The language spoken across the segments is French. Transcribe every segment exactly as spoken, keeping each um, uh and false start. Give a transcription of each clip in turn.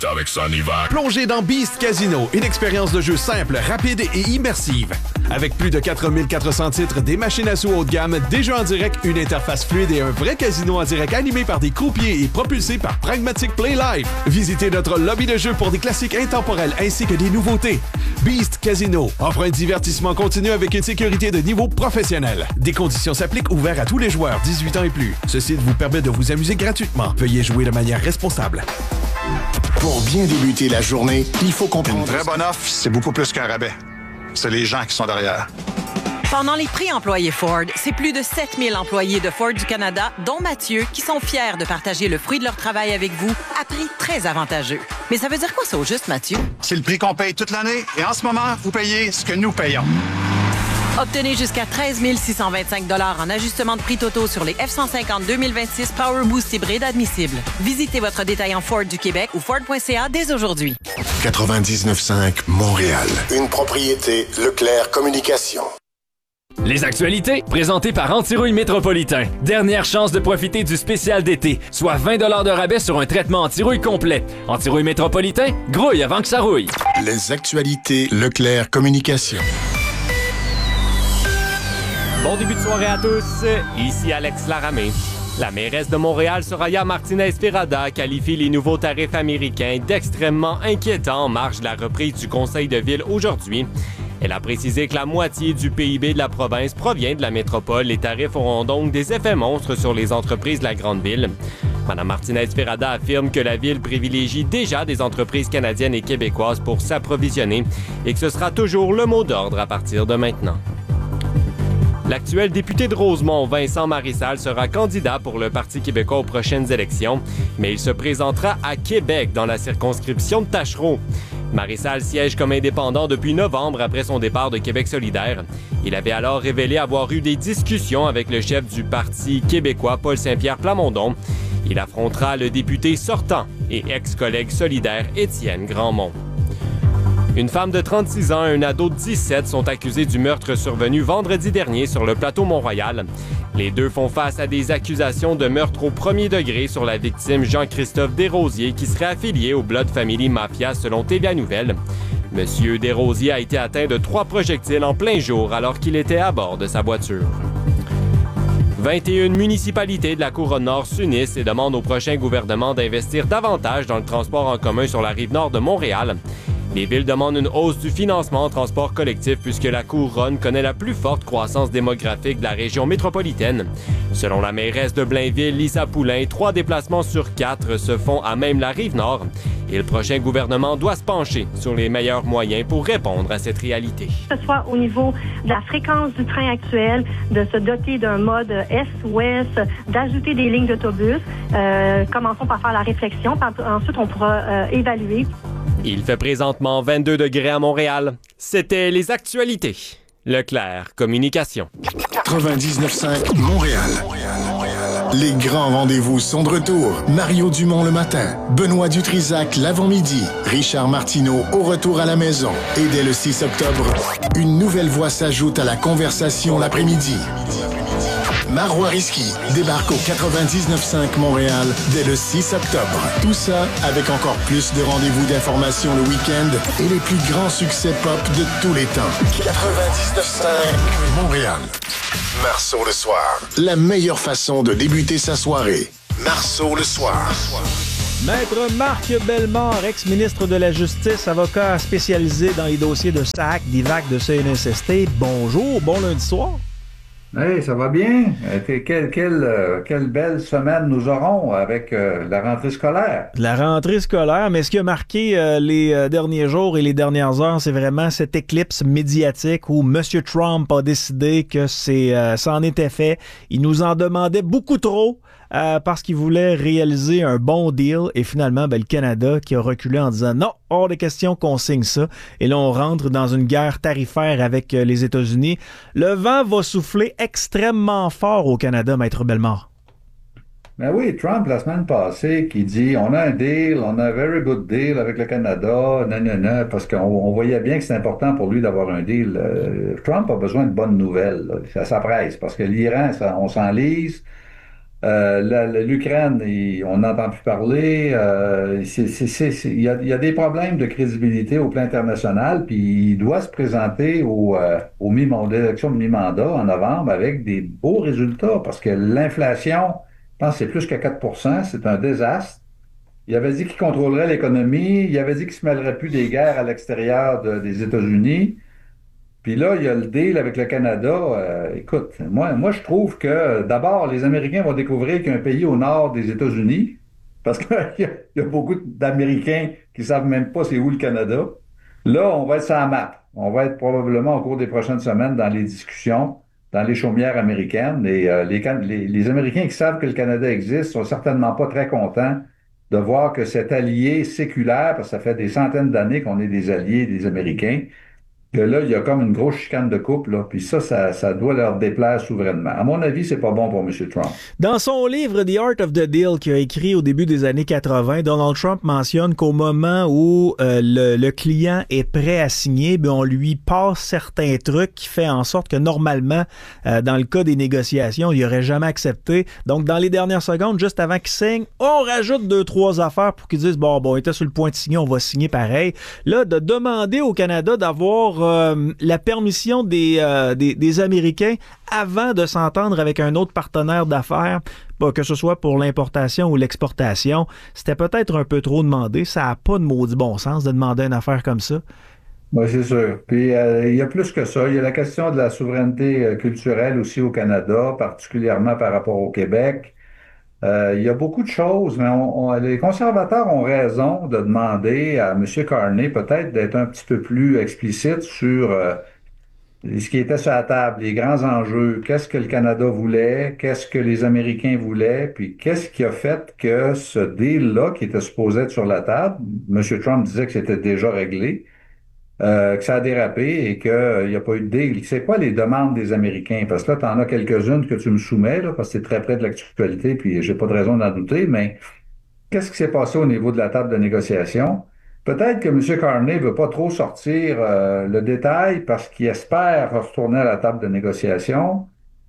suite avec Sonivac. Plongez dans Beast Casino, une expérience de jeu simple, rapide et immersive. Avec plus de quatre mille quatre cents titres, des machines à sous haut de gamme, des jeux en direct, une interface fluide et un vrai casino en direct animé par des croupiers et propulsé par Pragmatic Play Live. Visitez notre lobby de jeu pour des classiques intemporels ainsi que des nouveautés. Beast Casino offre un divertissement continu avec une sécurité de niveau professionnel. Des conditions s'appliquent, ouverts à tous les joueurs dix-huit ans et plus. Ce site vous permet de vous amuser gratuitement. Veuillez jouer de manière responsable. Pour bien débuter la journée, il faut comprendre... Une vraie bonne offre, c'est beaucoup plus qu'un rabais. C'est les gens qui sont derrière. Pendant les prix employés Ford, c'est plus de sept mille employés de Ford du Canada, dont Mathieu, qui sont fiers de partager le fruit de leur travail avec vous à prix très avantageux. Mais ça veut dire quoi ça au juste, Mathieu? C'est le prix qu'on paye toute l'année et en ce moment, vous payez ce que nous payons. Obtenez jusqu'à treize mille six cent vingt-cinq dollars en ajustement de prix totaux sur les F cent cinquante deux mille vingt-six Power Boost hybride admissibles. Visitez votre détaillant Ford du Québec ou Ford point C A dès aujourd'hui. quatre-vingt-dix-neuf cinq Montréal. Une propriété Leclerc Communication. Les actualités, présentées par Antirouille Métropolitain. Dernière chance de profiter du spécial d'été, soit vingt dollars de rabais sur un traitement anti-rouille complet. Antirouille Métropolitain, grouille avant que ça rouille. Les actualités Leclerc Communication. Bon début de soirée à tous, ici Alex Laramé. La mairesse de Montréal, Soraya Martinez-Ferrada, qualifie les nouveaux tarifs américains d'extrêmement inquiétants en marge de la reprise du conseil de ville aujourd'hui. Elle a précisé que la moitié du P I B de la province provient de la métropole. Les tarifs auront donc des effets monstres sur les entreprises de la grande ville. Mme Martinez-Ferrada affirme que la ville privilégie déjà des entreprises canadiennes et québécoises pour s'approvisionner et que ce sera toujours le mot d'ordre à partir de maintenant. L'actuel député de Rosemont, Vincent Marissal, sera candidat pour le Parti québécois aux prochaines élections, mais il se présentera à Québec dans la circonscription de Tachereau. Marissal siège comme indépendant depuis novembre après son départ de Québec solidaire. Il avait alors révélé avoir eu des discussions avec le chef du Parti québécois, Paul Saint-Pierre Plamondon. Il affrontera le député sortant et ex-collègue solidaire Étienne Grandmont. Une femme de trente-six ans et un ado de dix-sept sont accusés du meurtre survenu vendredi dernier sur le plateau Mont-Royal. Les deux font face à des accusations de meurtre au premier degré sur la victime Jean-Christophe Desrosiers qui serait affilié au Blood Family Mafia selon T V A Nouvelles. Monsieur Desrosiers a été atteint de trois projectiles en plein jour alors qu'il était à bord de sa voiture. vingt et une municipalités de la Couronne-Nord s'unissent et demandent au prochain gouvernement d'investir davantage dans le transport en commun sur la rive nord de Montréal. Les villes demandent une hausse du financement en transport collectif puisque la Couronne connaît la plus forte croissance démographique de la région métropolitaine. Selon la mairesse de Blainville, Lisa Poulain, trois déplacements sur quatre se font à même la Rive-Nord. Et le prochain gouvernement doit se pencher sur les meilleurs moyens pour répondre à cette réalité. Que ce soit au niveau de la fréquence du train actuel, de se doter d'un mode Est-Ouest, d'ajouter des lignes d'autobus. Euh, commençons par faire la réflexion, ensuite on pourra euh, évaluer. Il fait présentement vingt-deux degrés à Montréal. C'était les actualités. Leclerc Communication. quatre-vingt-dix-neuf cinq Montréal. Les grands rendez-vous sont de retour. Mario Dumont le matin, Benoît Dutrisac l'avant-midi, Richard Martineau au retour à la maison. Et dès le six octobre, une nouvelle voix s'ajoute à la conversation l'après-midi. Marois Risky débarque au quatre-vingt-dix-neuf cinq Montréal dès le six octobre. Tout ça avec encore plus de rendez-vous d'information le week-end et les plus grands succès pop de tous les temps. quatre-vingt-dix-neuf cinq Montréal. Marceau le soir. La meilleure façon de débuter sa soirée. Marceau le soir. Maître Marc Bellemare, ex-ministre de la Justice, avocat spécialisé dans les dossiers de S A C, d'I V A C, de C N S S T. Bonjour, bon lundi soir. Hey, ça va bien? Euh, quelle, quelle, euh, quelle belle semaine nous aurons avec euh, la rentrée scolaire. La rentrée scolaire, mais ce qui a marqué euh, les euh, derniers jours et les dernières heures, c'est vraiment cette éclipse médiatique où M. Trump a décidé que c'est, euh, ça en était fait. Il nous en demandait beaucoup trop euh, parce qu'il voulait réaliser un bon deal. Et finalement, ben, le Canada qui a reculé en disant non, hors de question qu'on signe ça. Et là, on rentre dans une guerre tarifaire avec euh, les États-Unis. Le vent va souffler extrêmement fort au Canada, Maître Bellemare. Ben oui, Trump, la semaine passée, qui dit on a un deal, on a un very good deal avec le Canada, nanana, parce qu'on on voyait bien que c'est important pour lui d'avoir un deal. Euh, Trump a besoin de bonnes nouvelles, là. Ça, ça presse, parce que l'Iran, ça, on s'enlise. Euh, la- la- L'Ukraine, il- on n'entend plus parler. Euh, c'est- c'est- c'est- c'est- il y a, il y a des problèmes de crédibilité au plan international, puis il doit se présenter au, euh, au mi-mandat, l'élection de mi-mandat en novembre avec des beaux résultats, parce que l'inflation, je pense que c'est plus que quatre pour cent, c'est un désastre. Il avait dit qu'il contrôlerait l'économie, il avait dit qu'il se mêlerait plus des guerres à l'extérieur de- des États-Unis. Puis là, il y a le deal avec le Canada. Euh, écoute, moi, moi, je trouve que d'abord, les Américains vont découvrir qu'il y a un pays au nord des États-Unis, parce qu'il y, a il y a beaucoup d'Américains qui savent même pas c'est où le Canada. Là, on va être sur la map. On va être probablement au cours des prochaines semaines dans les discussions, dans les chaumières américaines. Et euh, les, Can- les, les Américains qui savent que le Canada existe sont certainement pas très contents de voir que cet allié séculaire, parce que ça fait des centaines d'années qu'on est des alliés des Américains, que là, il y a comme une grosse chicane de couple, là, puis ça, ça, ça doit leur déplaire souverainement. À mon avis, c'est pas bon pour M. Trump. Dans son livre The Art of the Deal qu'il a écrit au début des années quatre-vingt, Donald Trump mentionne qu'au moment où euh, le, le client est prêt à signer, bien, on lui passe certains trucs qui fait en sorte que normalement, euh, dans le cas des négociations, il n'aurait jamais accepté. Donc, dans les dernières secondes, juste avant qu'il signe, on rajoute deux, trois affaires pour qu'ils disent, bon, bon, on était sur le point de signer, on va signer pareil. Là, de demander au Canada d'avoir euh, la permission des, euh, des, des Américains avant de s'entendre avec un autre partenaire d'affaires, que ce soit pour l'importation ou l'exportation, c'était peut-être un peu trop demandé. Ça n'a pas de maudit bon sens de demander une affaire comme ça. Oui, c'est sûr. Puis, euh, il y a plus que ça. Il y a la question de la souveraineté euh, culturelle aussi au Canada, particulièrement par rapport au Québec. Euh, il y a beaucoup de choses, mais on, on- les conservateurs ont raison de demander à M. Carney peut-être d'être un petit peu plus explicite sur euh, ce qui était sur la table, les grands enjeux. Qu'est-ce que le Canada voulait? Qu'est-ce que les Américains voulaient? Puis qu'est-ce qui a fait que ce deal-là, qui était supposé être sur la table, M. Trump disait que c'était déjà réglé, euh, que ça a dérapé et qu'il n'y a pas eu de deal. C'est quoi les demandes des Américains? Parce que là, tu en as quelques-unes que tu me soumets, là, parce que c'est très près de l'actualité, puis j'ai pas de raison d'en douter, mais qu'est-ce qui s'est passé au niveau de la table de négociation? Peut-être que M. Carney veut pas trop sortir euh, le détail parce qu'il espère retourner à la table de négociation.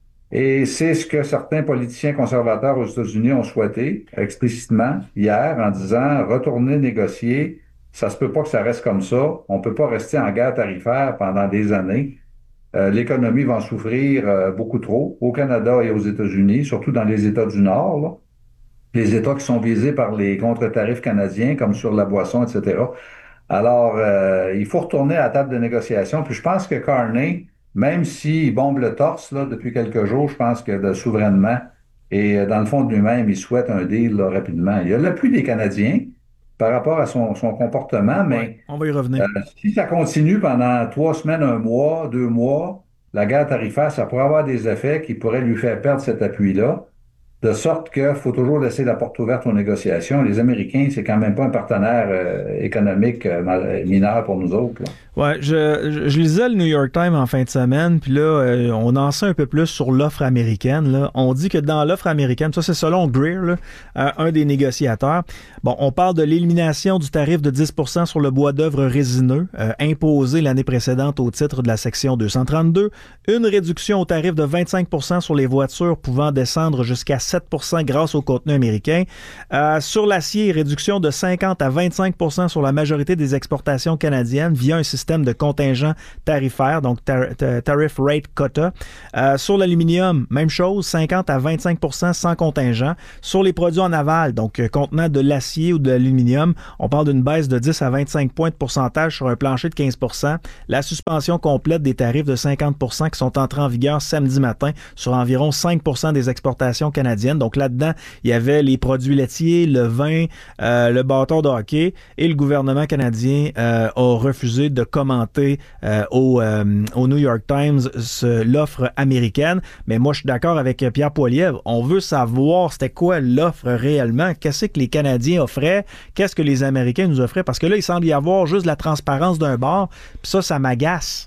Et c'est ce que certains politiciens conservateurs aux États-Unis ont souhaité explicitement hier en disant retourner négocier, ça se peut pas que ça reste comme ça. On peut pas rester en guerre tarifaire pendant des années. Euh, l'économie va en souffrir euh, beaucoup trop au Canada et aux États-Unis, surtout dans les États du Nord, là. Les États qui sont visés par les contre-tarifs canadiens, comme sur la boisson, et cetera. Alors, euh, il faut retourner à la table de négociation. Puis je pense que Carney, même s'il bombe le torse là, depuis quelques jours, je pense que de, souverainement, et euh, dans le fond de lui-même, il souhaite un deal là, rapidement. Il y a l'appui des Canadiens par rapport à son, son comportement, mais Ouais, on va y revenir. euh, si ça continue pendant trois semaines, un mois, deux mois, la guerre tarifaire, ça pourrait avoir des effets qui pourraient lui faire perdre cet appui-là. De sorte qu'il faut toujours laisser la porte ouverte aux négociations. Les Américains, c'est quand même pas un partenaire euh, économique euh, mineur pour nous autres, là. Ouais, je, je, je lisais le New York Times en fin de semaine, puis là, euh, on en sait un peu plus sur l'offre américaine. Là. On dit que dans l'offre américaine, ça c'est selon Greer, là, euh, un des négociateurs, bon, on parle de l'élimination du tarif de dix pour cent sur le bois d'œuvre résineux, euh, imposé l'année précédente au titre de la section deux cent trente-deux, une réduction au tarif de vingt-cinq pour cent sur les voitures pouvant descendre jusqu'à sept pour cent grâce au contenu américain. Euh, sur l'acier, réduction de cinquante à vingt-cinq pour cent sur la majorité des exportations canadiennes via un système de contingent tarifaire, donc tar- tar- tariff rate quota. Euh, sur l'aluminium, même chose, cinquante à vingt-cinq pour cent sans contingent. Sur les produits en aval, donc euh, contenant de l'acier ou de l'aluminium, on parle d'une baisse de dix à vingt-cinq points de pourcentage sur un plancher de quinze pour cent. La suspension complète des tarifs de cinquante pour cent qui sont entrés en vigueur samedi matin sur environ cinq pour cent des exportations canadiennes. Donc là-dedans, il y avait les produits laitiers, le vin, euh, le bâton de hockey et le gouvernement canadien euh, a refusé de commenter euh, au, euh, au New York Times ce, l'offre américaine. Mais moi, je suis d'accord avec Pierre Poilievre. On veut savoir c'était quoi l'offre réellement. Qu'est-ce que les Canadiens offraient? Qu'est-ce que les Américains nous offraient? Parce que là, il semble y avoir juste la transparence d'un bord. Puis ça, ça m'agace.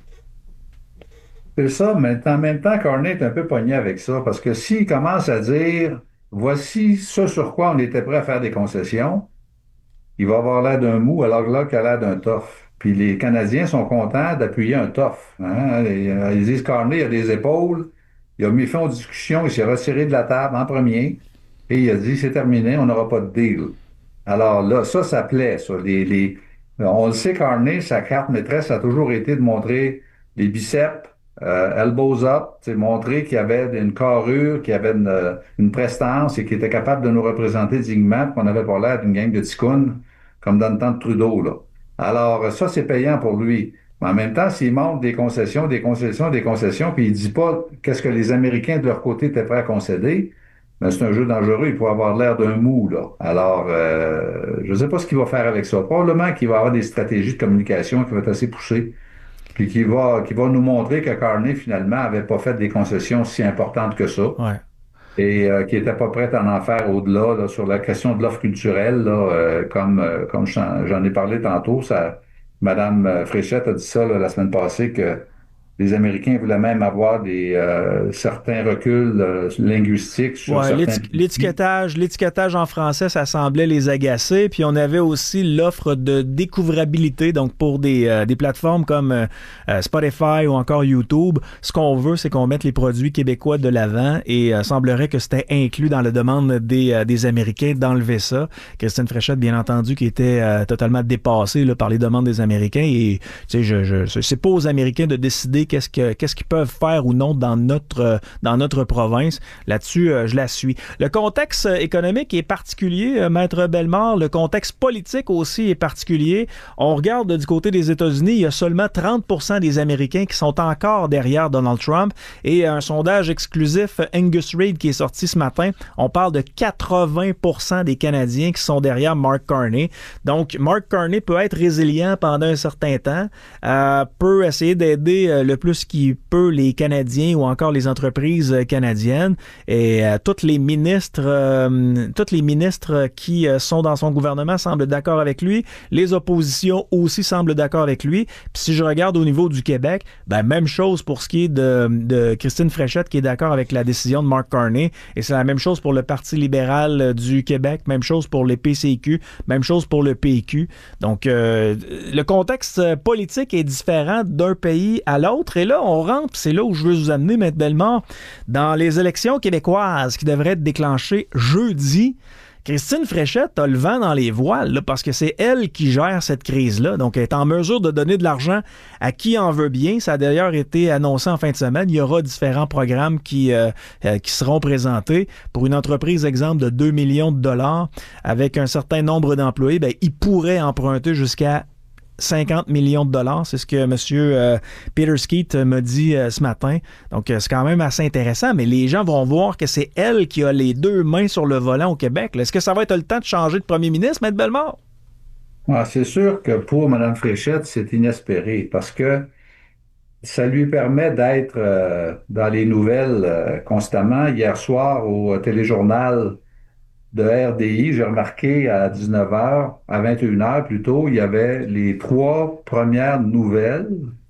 C'est ça, mais en même temps, Carney est un peu pogné avec ça, parce que s'il commence à dire voici ce sur quoi on était prêt à faire des concessions, il va avoir l'air d'un mou, alors que là, qu'il a l'air d'un tough. Puis les Canadiens sont contents d'appuyer un tough. Hein? Ils disent Carney, il a des épaules, il a mis fin aux discussions, il s'est retiré de la table en premier. Et il a dit, c'est terminé, on n'aura pas de deal. Alors là, ça, ça plaît, ça. Les, les... On le sait, Carney, sa carte maîtresse a toujours été de montrer les biceps, euh, elbows up, c'est montrer qu'il y avait une carrure, qu'il y avait une, une prestance et qu'il était capable de nous représenter dignement, qu'on n'avait pas l'air d'une gang de ticounes, comme dans le temps de Trudeau, là. Alors, ça, c'est payant pour lui. Mais en même temps, s'il montre des concessions, des concessions, des concessions, puis il dit pas qu'est-ce que les Américains de leur côté étaient prêts à concéder, mais c'est un jeu dangereux, il pourrait avoir l'air d'un mou, là. Alors, euh, je ne sais pas ce qu'il va faire avec ça. Probablement qu'il va avoir des stratégies de communication qui vont être assez poussées, puis qu'il va, qu'il va nous montrer que Carney, finalement, avait pas fait des concessions si importantes que ça. Ouais. Et euh, qui n'était pas prêt à en faire au-delà, là, sur la question de l'offre culturelle, là, euh, comme, euh, comme j'en, j'en ai parlé tantôt, ça, Madame Fréchette a dit ça là, la semaine passée, que les Américains voulaient même avoir des euh, certains reculs euh, linguistiques sur Ouais, certains... l'éti- l'étiquetage, l'étiquetage en français, ça semblait les agacer. Puis on avait aussi l'offre de découvrabilité. Donc pour des, euh, des plateformes comme euh, Spotify ou encore YouTube, ce qu'on veut, c'est qu'on mette les produits québécois de l'avant. Et euh, semblerait que c'était inclus dans la demande des, euh, des Américains d'enlever ça. Christine Fréchette, bien entendu, qui était euh, totalement dépassée là, par les demandes des Américains. Et tu sais, je, je, c'est pas aux Américains de décider qu'est-ce que qu'est-ce qu'ils peuvent faire ou non dans notre dans notre province. Là-dessus, euh, je la suis. Le contexte économique est particulier, euh, Maître Bellemare. Le contexte politique aussi est particulier. On regarde du côté des États-Unis, il y a seulement trente pour cent des Américains qui sont encore derrière Donald Trump. Et un sondage exclusif Angus Reid qui est sorti ce matin, on parle de quatre-vingts pour cent des Canadiens qui sont derrière Mark Carney. Donc, Mark Carney peut être résilient pendant un certain temps, euh, peut essayer d'aider euh, le plus qu'il peut les Canadiens ou encore les entreprises euh, canadiennes. Et euh, toutes les ministres, euh, toutes les ministres qui euh, sont dans son gouvernement semblent d'accord avec lui. Les oppositions aussi semblent d'accord avec lui. Puis si je regarde au niveau du Québec, ben même chose pour ce qui est de, de Christine Fréchette qui est d'accord avec la décision de Mark Carney. Et c'est la même chose pour le Parti libéral du Québec, même chose pour les P C Q, même chose pour le P Q. Donc euh, le contexte politique est différent d'un pays à l'autre. Et là, on rentre, c'est là où je veux vous amener, Maître Bellemare, dans les élections québécoises qui devraient être déclenchées jeudi. Christine Fréchette a le vent dans les voiles là, parce que c'est elle qui gère cette crise-là. Donc, elle est en mesure de donner de l'argent à qui en veut bien. Ça a d'ailleurs été annoncé en fin de semaine. Il y aura différents programmes qui, euh, euh, qui seront présentés. Pour une entreprise, exemple, de deux millions de dollars avec un certain nombre d'employés, ben, il pourrait emprunter jusqu'à cinquante millions de dollars. C'est ce que M. Euh, Peter Skeet m'a dit euh, ce matin. Donc, euh, c'est quand même assez intéressant, mais les gens vont voir que c'est elle qui a les deux mains sur le volant au Québec. Là, est-ce que ça va être le temps de changer de premier ministre, M. Bellemare? Ah, c'est sûr que pour Mme Fréchette, c'est inespéré parce que ça lui permet d'être euh, dans les nouvelles euh, constamment. Hier soir, au téléjournal de R D I, j'ai remarqué à dix-neuf heures, à vingt et une heures plutôt, il y avait les trois premières nouvelles,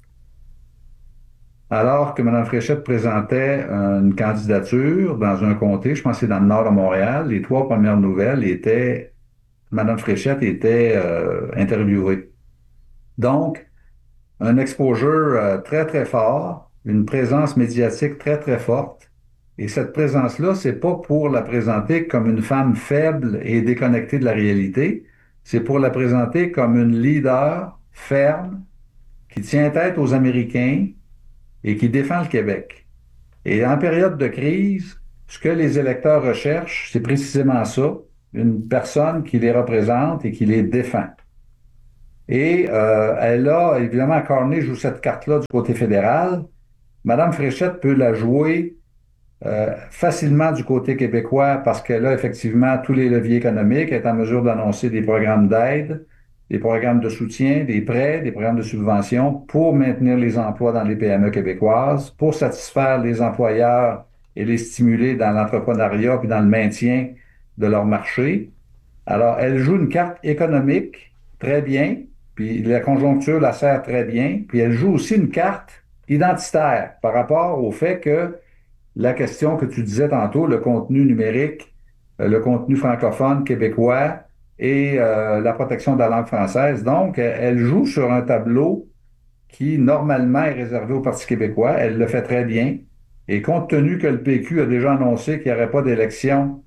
alors que Mme Fréchette présentait une candidature dans un comté, je pense que c'est dans le nord de Montréal, les trois premières nouvelles étaient, Mme Fréchette était euh, interviewée. Donc, un exposure euh, très, très fort, une présence médiatique très, très forte. Et cette présence-là, c'est pas pour la présenter comme une femme faible et déconnectée de la réalité, c'est pour la présenter comme une leader ferme qui tient tête aux Américains et qui défend le Québec. Et en période de crise, ce que les électeurs recherchent, c'est précisément ça, une personne qui les représente et qui les défend. Et euh, elle a, évidemment, Carney joue cette carte-là du côté fédéral. Madame Fréchette peut la jouer Euh, facilement du côté québécois parce qu'elle a effectivement tous les leviers économiques, elle est en mesure d'annoncer des programmes d'aide, des programmes de soutien, des prêts, des programmes de subvention pour maintenir les emplois dans les P M E québécoises, pour satisfaire les employeurs et les stimuler dans l'entrepreneuriat puis dans le maintien de leur marché. Alors, elle joue une carte économique très bien, puis la conjoncture la sert très bien, puis elle joue aussi une carte identitaire par rapport au fait que la question que tu disais tantôt, le contenu numérique, euh, le contenu francophone québécois et euh, la protection de la langue française. Donc, elle joue sur un tableau qui, normalement, est réservé au Parti québécois. Elle le fait très bien. Et compte tenu que le P Q a déjà annoncé qu'il n'y aurait pas d'élection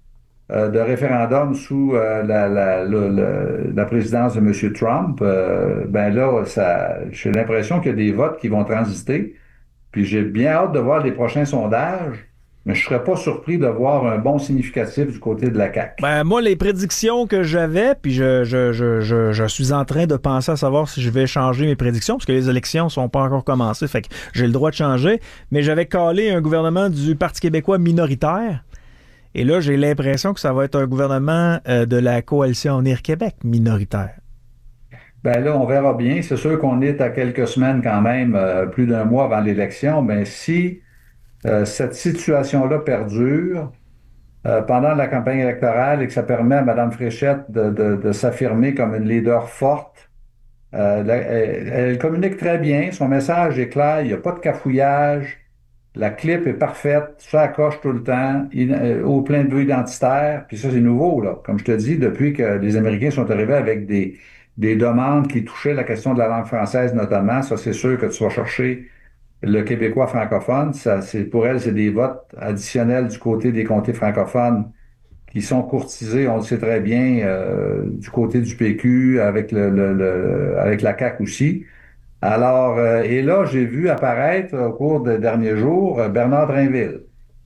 euh, de référendum sous euh, la, la, la, la, la présidence de M. Trump, euh, ben là, ça, j'ai l'impression qu'il y a des votes qui vont transiter. Puis j'ai bien hâte de voir les prochains sondages, mais je ne serais pas surpris de voir un bond significatif du côté de la C A Q. Ben, moi, les prédictions que j'avais, puis je, je, je, je, je suis en train de penser à savoir si je vais changer mes prédictions, parce que les élections ne sont pas encore commencées, fait que j'ai le droit de changer, mais j'avais calé un gouvernement du Parti québécois minoritaire, et là, j'ai l'impression que ça va être un gouvernement euh, de la coalition Avenir Québec minoritaire. Ben là, on verra bien. C'est sûr qu'on est à quelques semaines quand même, euh, plus d'un mois avant l'élection, mais si euh, cette situation-là perdure euh, pendant la campagne électorale et que ça permet à Mme Fréchette de, de, de s'affirmer comme une leader forte, euh, la, elle, elle communique très bien, son message est clair, il n'y a pas de cafouillage, la clip est parfaite, ça coche tout le temps, il, euh, au plein de vue identitaire, puis ça c'est nouveau, là. Comme je te dis, depuis que les Américains sont arrivés avec des des demandes qui touchaient la question de la langue française notamment. Ça, c'est sûr que tu vas chercher le Québécois francophone. Ça, c'est, pour elle, c'est des votes additionnels du côté des comtés francophones qui sont courtisés, on le sait très bien, euh, du côté du P Q, avec le, le, le avec la C A Q aussi. Alors, euh, et là, j'ai vu apparaître au cours des derniers jours euh, Bernard Drinville.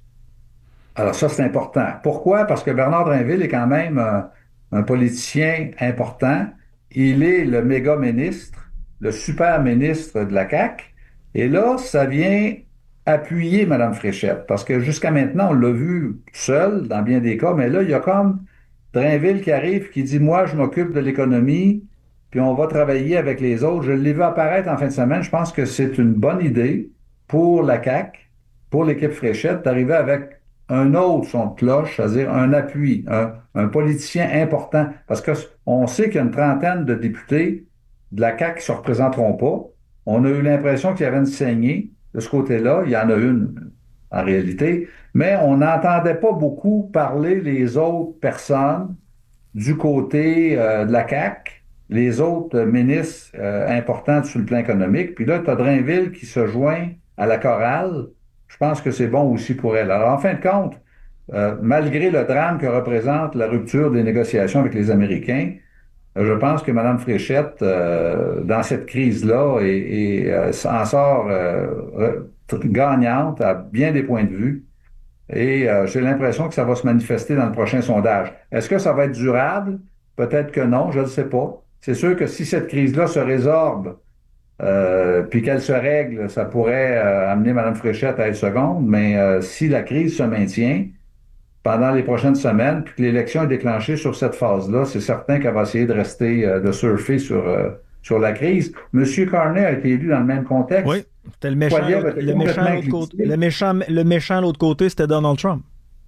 Alors ça, c'est important. Pourquoi? Parce que Bernard Drinville est quand même un, un politicien important. Il est le méga ministre, le super ministre de la C A Q. Et là, ça vient appuyer Mme Fréchette. Parce que jusqu'à maintenant, on l'a vu seul, dans bien des cas, mais là, il y a comme Drainville qui arrive, qui dit, moi, je m'occupe de l'économie, puis on va travailler avec les autres. Je l'ai vu apparaître en fin de semaine. Je pense que c'est une bonne idée pour la C A Q, pour l'équipe Fréchette, d'arriver avec un autre son de cloche, c'est-à-dire un appui, un, un politicien important. Parce qu'on sait qu'il y a une trentaine de députés de la C A Q qui ne se représenteront pas. On a eu l'impression qu'il y avait une saignée de ce côté-là. Il y en a une, en réalité. Mais on n'entendait pas beaucoup parler les autres personnes du côté euh, de la C A Q, les autres ministres euh, importants sur le plan économique. Puis là, tu as Drainville qui se joint à la chorale. Je pense que c'est bon aussi pour elle. Alors, en fin de compte, euh, malgré le drame que représente la rupture des négociations avec les Américains, euh, je pense que Mme Fréchette, euh, dans cette crise-là, et, et, euh, en sort euh, gagnante à bien des points de vue. Et euh, j'ai l'impression que ça va se manifester dans le prochain sondage. Est-ce que ça va être durable? Peut-être que non, je ne sais pas. C'est sûr que si cette crise-là se résorbe, Euh, puis qu'elle se règle, ça pourrait euh, amener Mme Fréchette à être seconde, mais euh, si la crise se maintient pendant les prochaines semaines, puis que l'élection est déclenchée sur cette phase-là, c'est certain qu'elle va essayer de rester, euh, de surfer sur, euh, sur la crise. M. Carney a été élu dans le même contexte. Oui, c'était le méchant, le méchant, l'autre côté, le méchant, le méchant l'autre côté, c'était Donald Trump.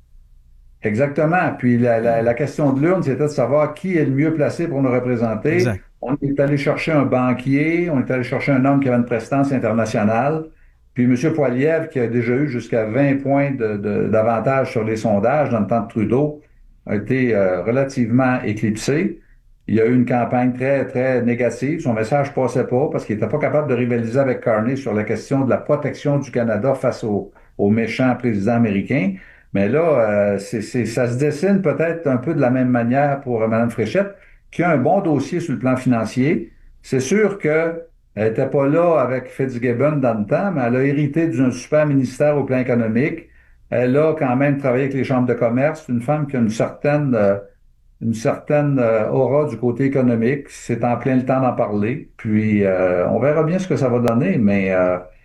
Exactement. Puis la, la, la question de l'urne, c'était de savoir qui est le mieux placé pour nous représenter. Exact. On est allé chercher un banquier, on est allé chercher un homme qui avait une prestance internationale, puis M. Poilievre, qui a déjà eu jusqu'à vingt points de, de, d'avantage sur les sondages dans le temps de Trudeau, a été euh, relativement éclipsé. Il y a eu une campagne très, très négative. Son message passait pas parce qu'il n'était pas capable de rivaliser avec Carney sur la question de la protection du Canada face au, au méchant président américain. Mais là, euh, c'est, c'est, ça se dessine peut-être un peu de la même manière pour euh, Mme Fréchette, qui a un bon dossier sur le plan financier. C'est sûr qu'elle n'était pas là avec Fitzgibbon dans le temps, mais elle a hérité d'un super ministère au plan économique. Elle a quand même travaillé avec les chambres de commerce. C'est une femme qui a une certaine, euh, une certaine euh, aura du côté économique. C'est en plein le temps d'en parler. Puis, euh, on verra bien ce que ça va donner, mais... Euh,